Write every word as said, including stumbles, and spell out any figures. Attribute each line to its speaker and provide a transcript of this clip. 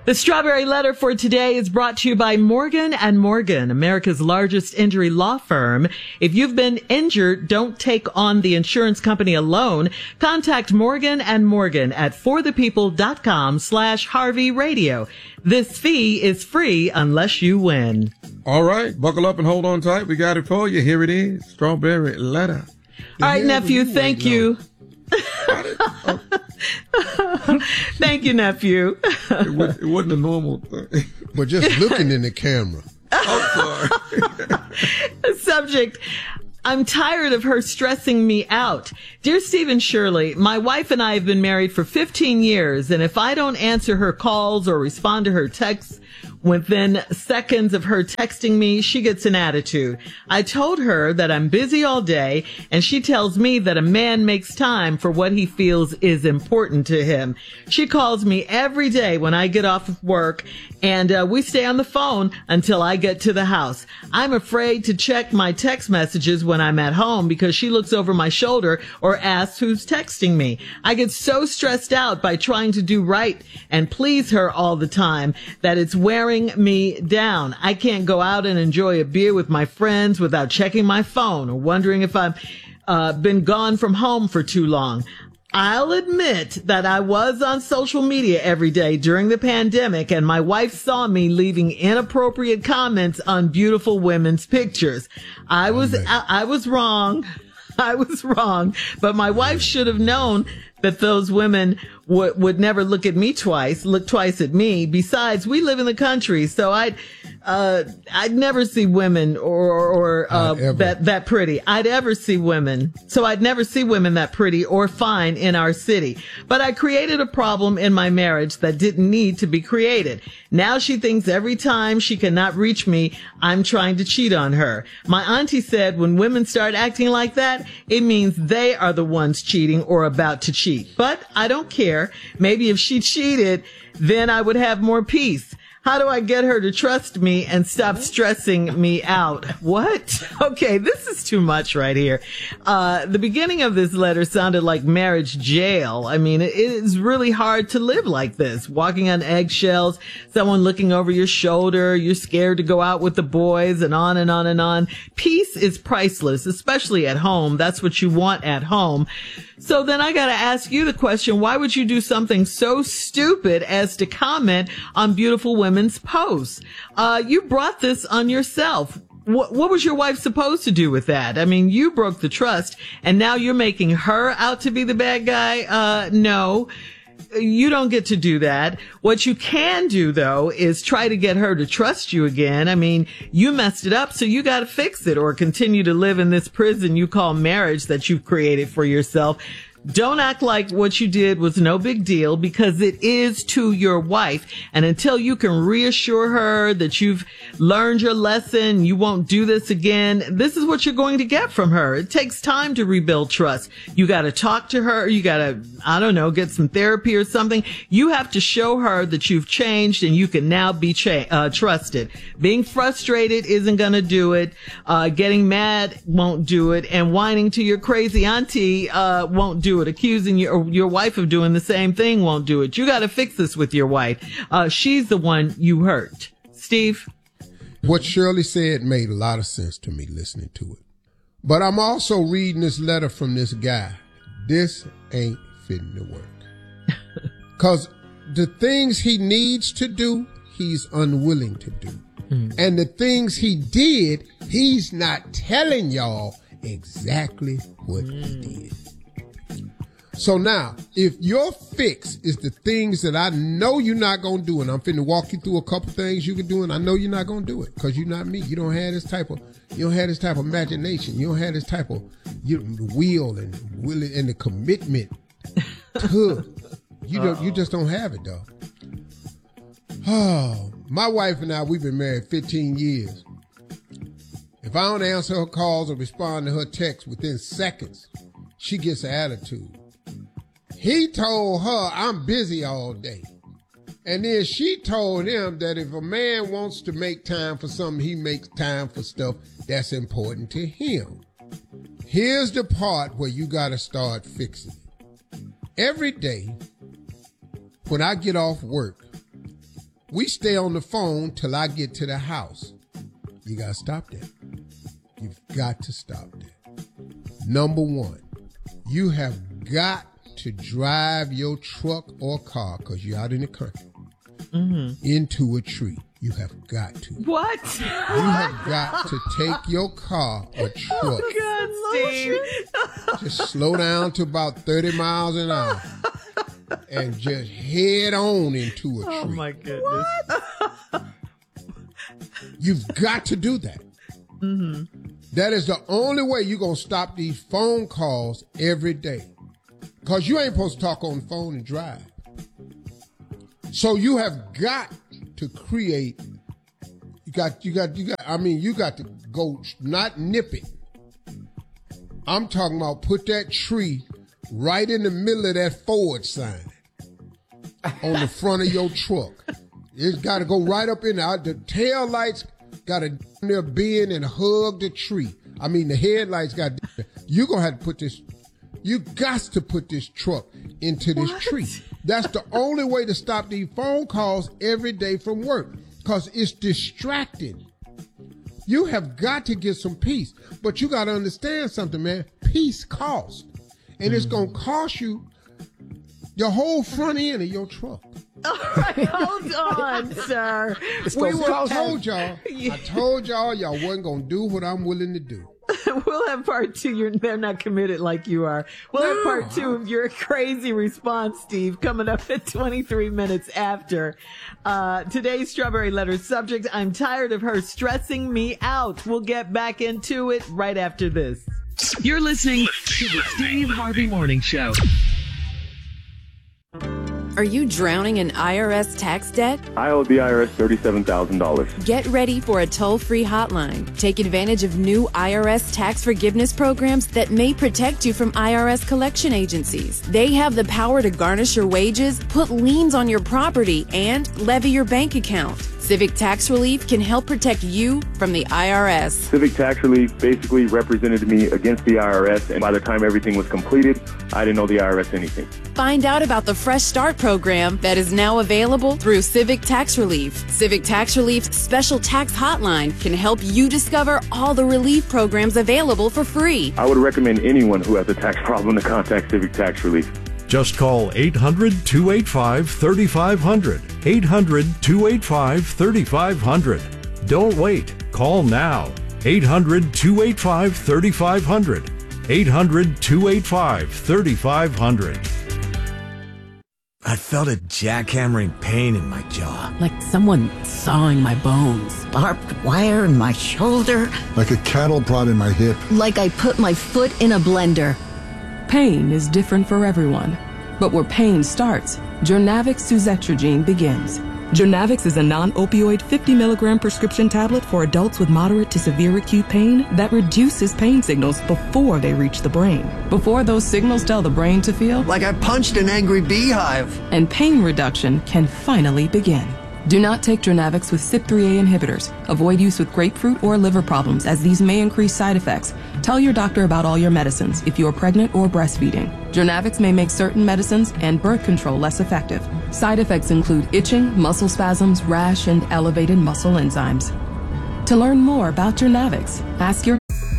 Speaker 1: The Strawberry Letter for today is brought to you by Morgan and Morgan, America's largest injury law firm. If you've been injured, don't take on the insurance company alone. Contact Morgan and Morgan at forthepeople.com slash Harvey Radio. This fee is free unless you win.
Speaker 2: All right, buckle up and hold on tight. We got it for you. Here it is, Strawberry Letter.
Speaker 1: All right, nephew, thank you.
Speaker 2: Oh.
Speaker 1: Thank you, nephew.
Speaker 2: It, was, it wasn't a normal thing.
Speaker 3: But just looking in the camera.
Speaker 2: I'm sorry.
Speaker 1: Subject: I'm tired of her stressing me out. Dear Stephen Shirley, my wife and I have been married for fifteen years, and if I don't answer her calls or respond to her texts within seconds of her texting me, she gets an attitude. I told her that I'm busy all day, and she tells me that a man makes time for what he feels is important to him. She calls me every day when I get off of work, and uh, we stay on the phone until I get to the house. I'm afraid to check my text messages when I'm at home because she looks over my shoulder or asks who's texting me. I get so stressed out by trying to do right and please her all the time that it's wearing me down. I can't go out and enjoy a beer with my friends without checking my phone or wondering if I've uh, been gone from home for too long. I'll admit that I was on social media every day during the pandemic, and my wife saw me leaving inappropriate comments on beautiful women's pictures. I was I, I was wrong. I was wrong, but my wife should have known that those women would would never look at me twice, look twice at me. Besides, we live in the country, so I'd uh I'd never see women or or uh that that pretty. I'd ever see women. So I'd never see women that pretty or fine in our city. But I created a problem in my marriage that didn't need to be created. Now she thinks every time she cannot reach me, I'm trying to cheat on her. My auntie said when women start acting like that, it means they are the ones cheating or about to cheat. But I don't care. Maybe if she cheated, then I would have more peace. How do I get her to trust me and stop stressing me out? What? Okay, this is too much right here. Uh, the beginning of this letter sounded like marriage jail. I mean, it is really hard to live like this. Walking on eggshells, someone looking over your shoulder, you're scared to go out with the boys, and on and on and on. Peace is priceless, especially at home. That's what you want at home. So then I got to ask you the question, why would you do something so stupid as to comment on beautiful women's posts? Uh, you brought this on yourself. What, what was your wife supposed to do with that? I mean, you broke the trust and now you're making her out to be the bad guy. Uh, no. You don't get to do that. What you can do, though, is try to get her to trust you again. I mean, you messed it up, so you got to fix it or continue to live in this prison you call marriage that you've created for yourself. Don't act like what you did was no big deal, because it is to your wife. And until you can reassure her that you've learned your lesson, you won't do this again, this is what you're going to get from her. It takes time to rebuild trust. You got to talk to her. You got to, I don't know, get some therapy or something. You have to show her that you've changed and you can now be cha- uh, trusted. Being frustrated isn't going to do it. Uh, getting mad won't do it. And whining to your crazy auntie uh, won't do it. Accusing your your wife of doing the same thing won't do it. You got to fix this with your wife. Uh, she's the one you hurt. Steve?
Speaker 3: What Shirley said made a lot of sense to me listening to it. But I'm also reading this letter from this guy. This ain't fitting to work. Because the things he needs to do, he's unwilling to do. Mm. And the things he did, he's not telling y'all exactly what mm. he did. So now, if your fix is the things that I know you're not going to do, and I'm finna walk you through a couple things you can do, and I know you're not going to do it because you're not me. You don't have this type of, you don't have this type of imagination. You don't have this type of you, the will and will and the commitment to. You don't. You just don't have it, though. Oh, my wife and I, we've been married fifteen years. If I don't answer her calls or respond to her texts within seconds, she gets an attitude. He told her, I'm busy all day. And then she told him that if a man wants to make time for something, he makes time for stuff that's important to him. Here's the part where you got to start fixing it. Every day, when I get off work, we stay on the phone till I get to the house. You got to stop that. You've got to stop that. Number one, you have got to drive your truck or car, because you're out in the country, mm-hmm. into a tree. You have got to.
Speaker 1: What?
Speaker 3: You have got to take your car or truck.
Speaker 1: Oh, God, Steve.
Speaker 3: Just slow down to about thirty miles an hour and just head on into a tree.
Speaker 1: Oh, my goodness. What?
Speaker 3: You've got to do that.
Speaker 1: Mm-hmm.
Speaker 3: That is the only way you're going to stop these phone calls every day. Because you ain't supposed to talk on the phone and drive. So you have got to create, you got, you got, you got, I mean, you got to go, not nip it. I'm talking about put that tree right in the middle of that forward sign on the front of your truck. It's got to go right up in there. The tail lights got to there bend and hug the tree. I mean, the headlights got, you're going to have to put this, you got to put this truck into this
Speaker 1: what?
Speaker 3: tree. That's the only way to stop these phone calls every day from work, because it's distracting. You have got to get some peace, but you got to understand something, man. Peace costs, and it's going to cost you your whole front end of your truck.
Speaker 1: All right, hold on, sir.
Speaker 3: We were, I told y'all, I told y'all y'all wasn't going to do what I'm willing to do.
Speaker 1: We'll have part two. You're, they're not committed like you are. We'll no. have part two of your crazy response, Steve, coming up at twenty-three minutes after. Uh, today's Strawberry Letter subject, I'm tired of her stressing me out. We'll get back into it right after this.
Speaker 4: You're listening to the Steve Harvey Morning Show.
Speaker 5: Are you drowning in I R S tax debt?
Speaker 6: I owe the I R S thirty-seven thousand dollars.
Speaker 5: Get ready for a toll-free hotline. Take advantage of new I R S tax forgiveness programs that may protect you from I R S collection agencies. They have the power to garnish your wages, put liens on your property, and levy your bank account. Civic Tax Relief can help protect you from the I R S.
Speaker 6: Civic Tax Relief basically represented me against the I R S, and by the time everything was completed, I didn't owe the I R S anything.
Speaker 5: Find out about the Fresh Start program that is now available through Civic Tax Relief. Civic Tax Relief's special tax hotline can help you discover all the relief programs available for free.
Speaker 6: I would recommend anyone who has a tax problem to contact Civic Tax Relief.
Speaker 7: Just call eight hundred, two eight five, three five zero zero. eight hundred, two eight five, three five zero zero. Don't wait. Call now. eight hundred, two eight five, three five zero zero. eight hundred, two eight five, three five zero zero.
Speaker 8: I felt a jackhammering pain in my jaw.
Speaker 9: Like someone sawing my bones.
Speaker 10: Barbed wire in my shoulder.
Speaker 11: Like a cattle prod in my hip.
Speaker 10: Like I put my foot in a blender.
Speaker 9: Pain is different for everyone. But where pain starts, Journavx Suzetrigine begins. Journavx is a non-opioid fifty milligram prescription tablet for adults with moderate to severe acute pain that reduces pain signals before they reach the brain. Before those signals tell the brain to feel
Speaker 8: like I punched an angry beehive.
Speaker 9: And pain reduction can finally begin. Do not take Journavx with C Y P three A inhibitors. Avoid use with grapefruit or liver problems, as these may increase side effects. Tell your doctor about all your medicines if you are pregnant or breastfeeding. Journavx may make certain medicines and birth control less effective. Side effects include itching, muscle spasms, rash, and elevated muscle enzymes. To learn more about Journavx, ask your